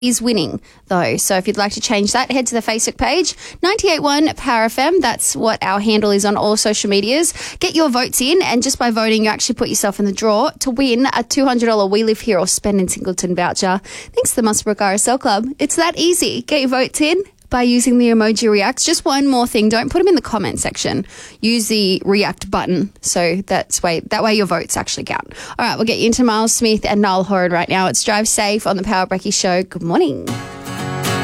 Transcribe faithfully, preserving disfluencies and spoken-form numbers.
is winning, though. So if you'd like to change that, head to the Facebook page, ninety-eight point one Power F M. That's what our handle is on all social medias. Get your votes in, and just by voting, you actually put yourself in the draw to win a two hundred dollars We Live Here or Spend in Singleton voucher. Thanks to the Muswellbrook R S L Club. It's that easy. Get your votes in by using the emoji reacts. Just one more thing, don't put them in the comment section. Use the react button, so that's way that way your votes actually count. All right, we'll get you into Miles Smith and Niall Horan right now. It's Drive Safe on the Power Brecky Show. Good morning.